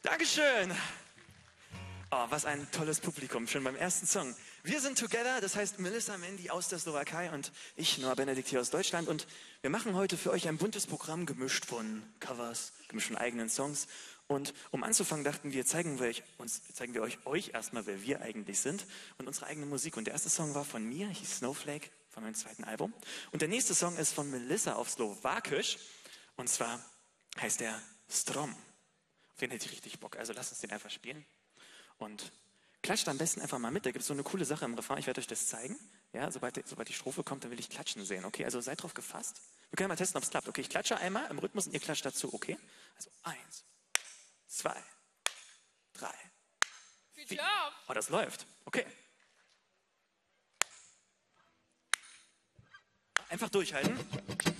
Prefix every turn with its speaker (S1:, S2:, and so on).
S1: Dankeschön. Oh, was ein tolles Publikum, schon beim ersten Song. Wir sind Together, das heißt Melissa Mendy aus der Slowakei und ich, Noah Benedikt, hier aus Deutschland. Und wir machen heute für euch ein buntes Programm, gemischt von Covers, gemischt von eigenen Songs. Und um anzufangen, dachten wir, zeigen wir euch erstmal, wer wir eigentlich sind und unsere eigene Musik. Und der erste Song war von mir, hieß Snowflake, von meinem zweiten Album. Und der nächste Song ist von Melissa auf Slowakisch. Und zwar heißt der Strom. Auf den hätte ich richtig Bock, also lasst uns den einfach spielen. Und klatscht am besten einfach mal mit. Da gibt es so eine coole Sache im Refrain. Ich werde euch das zeigen. Ja, sobald die Strophe kommt, dann will ich klatschen sehen. Okay, also seid drauf gefasst. Wir können mal testen, ob es klappt. Okay, ich klatsche einmal im Rhythmus und ihr klatscht dazu. Okay, also 1, 2, 3, 4. Oh, das läuft. Okay. Einfach durchhalten.